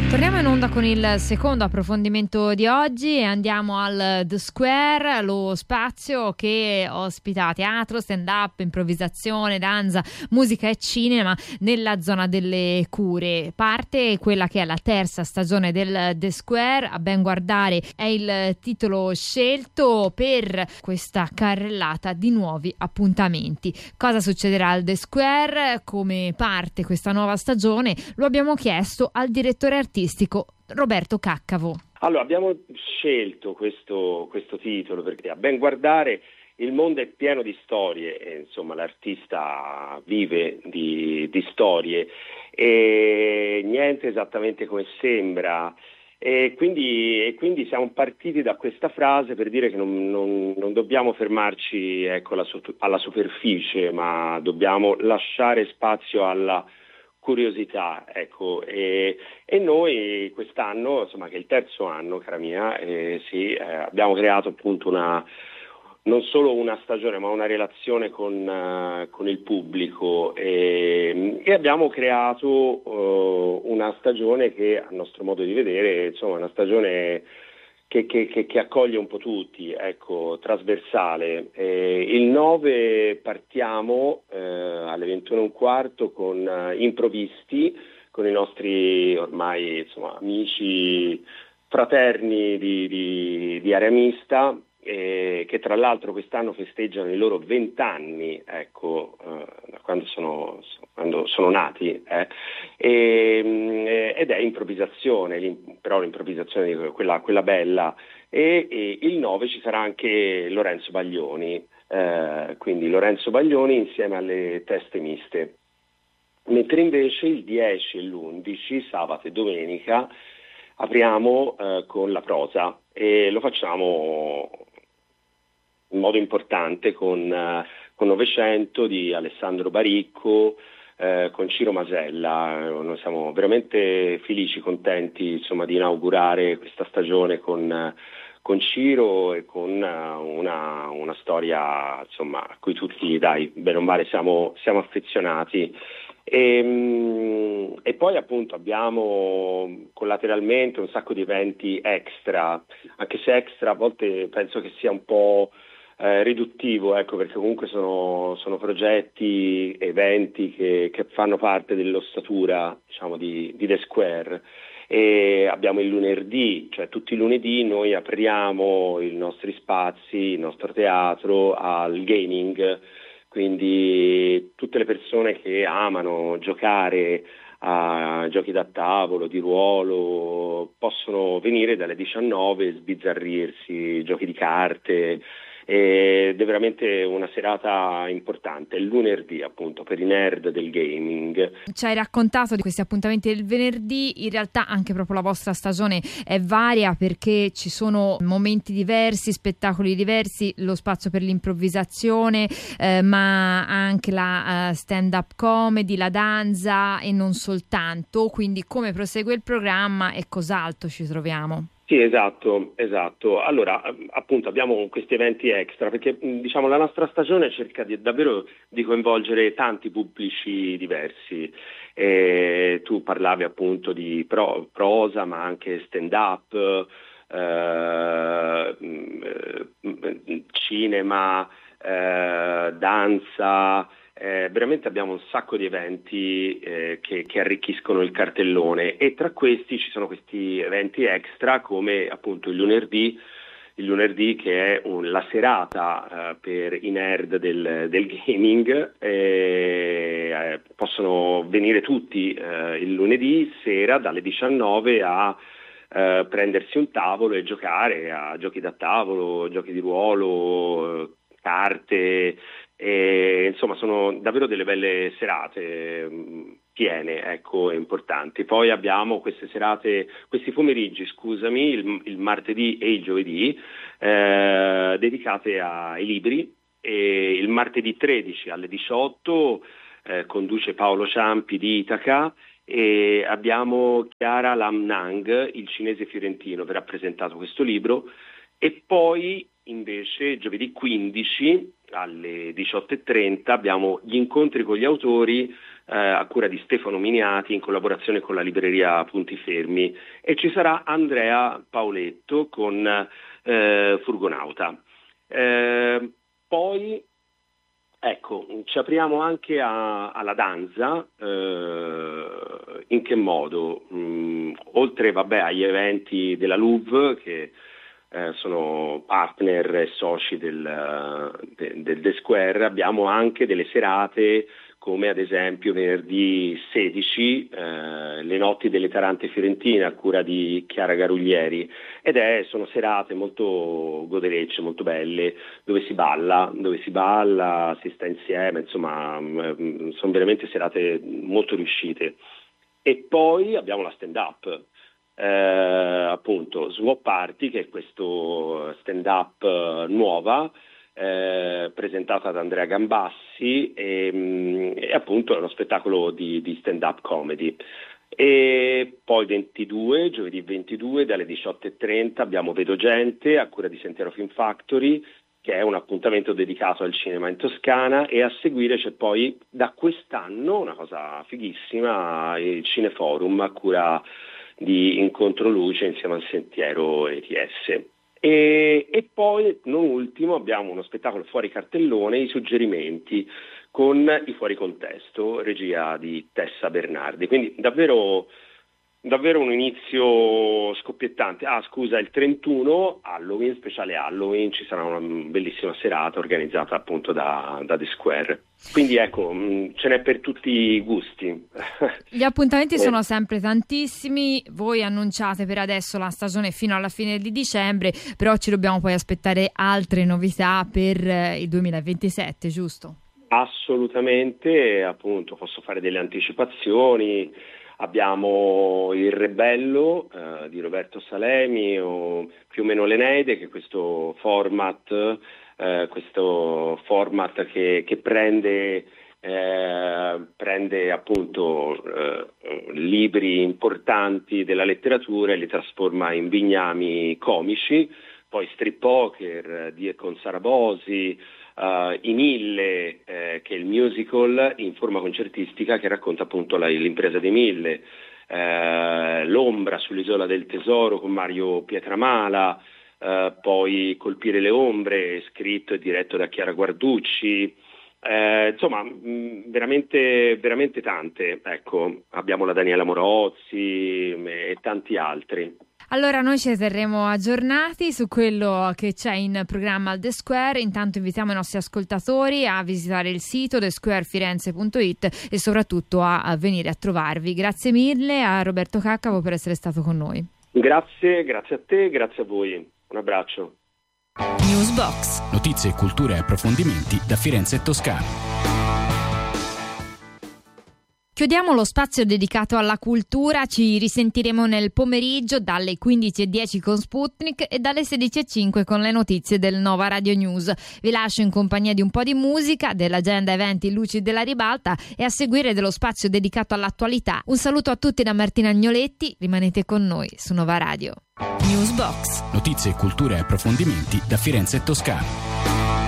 Torniamo in onda con il secondo approfondimento di oggi e andiamo al The Square, lo spazio che ospita teatro, stand-up, improvvisazione, danza, musica e cinema nella zona delle Cure. Parte quella che è la terza stagione del The Square, a ben guardare è il titolo scelto per questa carrellata di nuovi appuntamenti. Cosa succederà al The Square? Come parte questa nuova stagione? Lo abbiamo chiesto al direttore artistico Roberto Caccavo. Allora, abbiamo scelto questo titolo perché a ben guardare il mondo è pieno di storie e, insomma, l'artista vive di storie e niente esattamente come sembra. E quindi siamo partiti da questa frase per dire che non dobbiamo fermarci, ecco, alla superficie, ma dobbiamo lasciare spazio alla curiosità, ecco, e noi quest'anno, insomma, che è il terzo anno, cara mia, abbiamo creato appunto non solo una stagione, ma una relazione con il pubblico e abbiamo creato una stagione che, a nostro modo di vedere, insomma, una stagione che accoglie un po' tutti, ecco, trasversale. Il 9 partiamo alle 21:15 con Improvvisti, con i nostri ormai, insomma, amici fraterni di Area Mista, che tra l'altro quest'anno festeggiano i loro 20 anni, ecco, da quando sono nati, ed è improvvisazione, però l'improvvisazione quella bella, e il 9 ci sarà anche Lorenzo Baglioni, quindi Lorenzo Baglioni insieme alle Teste Miste, mentre invece il 10 e l'11, sabato e domenica, apriamo con la prosa e lo facciamo in modo importante con Novecento di Alessandro Baricco, con Ciro Masella. Noi siamo veramente felici, contenti, insomma, di inaugurare questa stagione con Ciro e con una storia, insomma, a cui tutti, dai, bene o male siamo affezionati. E poi appunto abbiamo collateralmente un sacco di eventi extra, anche se extra a volte penso che sia un po' riduttivo, ecco, perché comunque sono progetti, eventi che fanno parte dell'ossatura, diciamo, di The Square. E abbiamo il lunedì, cioè tutti i lunedì noi apriamo i nostri spazi, il nostro teatro al gaming, quindi tutte le persone che amano giocare a giochi da tavolo, di ruolo, possono venire dalle 19 e sbizzarrirsi, giochi di carte, ed è veramente una serata importante, il lunedì appunto per i nerd del gaming. Ci hai raccontato di questi appuntamenti del venerdì, in realtà anche proprio la vostra stagione è varia perché ci sono momenti diversi, spettacoli diversi, lo spazio per l'improvvisazione, ma anche la stand-up comedy, la danza e non soltanto, quindi come prosegue il programma e cos'altro ci troviamo? Sì, esatto. Allora, appunto, abbiamo questi eventi extra perché, diciamo, la nostra stagione cerca davvero di coinvolgere tanti pubblici diversi. Tu parlavi appunto di prosa, ma anche stand-up, cinema, danza. Veramente abbiamo un sacco di eventi che arricchiscono il cartellone e tra questi ci sono questi eventi extra come appunto il lunedì che è la serata per i nerd del gaming. Possono venire tutti il lunedì sera dalle 19 a prendersi un tavolo e giocare a giochi da tavolo, giochi di ruolo, carte. Insomma, sono davvero delle belle serate, piene, ecco, e importanti. Poi abbiamo questi pomeriggi, scusami, il martedì e il giovedì, dedicate ai libri, e il martedì 13 alle 18 conduce Paolo Ciampi di Itaca, e abbiamo Chiara Lam-Nang, il cinese fiorentino, che ha presentato questo libro, e poi invece giovedì 15 alle 18:30 abbiamo gli incontri con gli autori a cura di Stefano Miniati in collaborazione con la libreria Punti Fermi, e ci sarà Andrea Pauletto con Furgonauta. Poi ecco, ci apriamo anche alla danza. In che modo? Oltre agli eventi della Louvre, che sono partner e soci del The Square, abbiamo anche delle serate come ad esempio venerdì 16 le notti delle Tarante Fiorentine a cura di Chiara Garuglieri, sono serate molto goderecce, molto belle, dove si balla, si sta insieme, insomma sono veramente serate molto riuscite. E poi abbiamo la stand-up, appunto Swap Party, che è questo stand-up nuova, presentata da Andrea Gambassi, e appunto è uno spettacolo di stand-up comedy. E poi giovedì 22 dalle 18:30 abbiamo Vedo Gente a cura di Sentiero Film Factory, che è un appuntamento dedicato al cinema in Toscana, e a seguire c'è poi da quest'anno una cosa fighissima, il Cineforum a cura di Incontro Luce insieme al Sentiero ETS. E poi, non ultimo, abbiamo uno spettacolo fuori cartellone, I Suggerimenti, con i Fuori Contesto, regia di Tessa Bernardi. Quindi davvero un inizio scoppiettante. Il 31 Halloween, speciale Halloween, ci sarà una bellissima serata organizzata appunto da The Square. Quindi ecco, ce n'è per tutti i gusti. Gli appuntamenti sono sempre tantissimi, voi annunciate per adesso la stagione fino alla fine di dicembre, però ci dobbiamo poi aspettare altre novità per il 2027, giusto? Assolutamente, appunto posso fare delle anticipazioni. Abbiamo Il Rebello di Roberto Salemi, o Più o meno l'Eneide, che è questo format che prende appunto libri importanti della letteratura e li trasforma in bignami comici. Poi Strip Poker di e con Sarabosi, I Mille, che è il musical in forma concertistica che racconta appunto l'impresa dei Mille, L'Ombra sull'Isola del Tesoro con Mario Pietramala, poi Colpire le Ombre, scritto e diretto da Chiara Guarducci, insomma veramente, veramente tante. Ecco, abbiamo la Daniela Morozzi e tanti altri. Allora noi ci terremo aggiornati su quello che c'è in programma al The Square. Intanto invitiamo i nostri ascoltatori a visitare il sito thesquarefirenze.it e soprattutto a venire a trovarvi. Grazie mille a Roberto Caccavo per essere stato con noi. Grazie a te, grazie a voi. Un abbraccio. Newsbox. Notizie, cultura e approfondimenti da Firenze e Toscana. Chiudiamo lo spazio dedicato alla cultura, ci risentiremo nel pomeriggio dalle 15:10 con Sputnik e dalle 16:05 con le notizie del Nova Radio News. Vi lascio in compagnia di un po' di musica, dell'agenda eventi Luci della Ribalta e a seguire dello spazio dedicato all'attualità. Un saluto a tutti da Martina Agnoletti, rimanete con noi su Nova Radio. Newsbox. Notizie, cultura e approfondimenti da Firenze e Toscana.